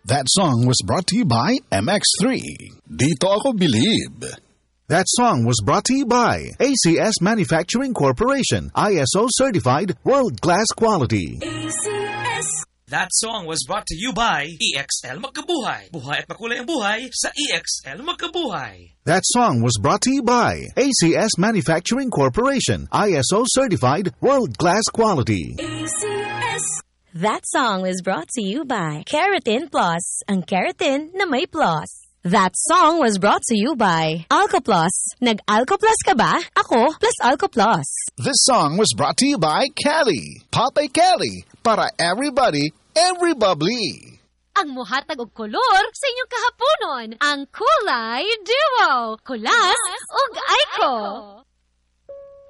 That song was brought to you by MX3. Dito ako believe. That song was brought to you by ACS Manufacturing Corporation, ISO certified world-class quality. ACS. That song was brought to you by EXL Magkabuhay. Buhay at makulay ang buhay sa EXL Magkabuhay. That song was brought to you by ACS Manufacturing Corporation, ISO certified world-class quality. ACS. That song was brought to you by Keratin Plus, ang keratin na may plus. That song was brought to you by AlcoPlus. Nag-AlcoPlus ka ba? Ako plus AlcoPlus. This song was brought to you by Cali. Popeye Cali. Para everybody, every bubbly. Ang muhatag og kolor sa inyong kahaponon. Ang Kulay Duo. Kulas ug Aiko.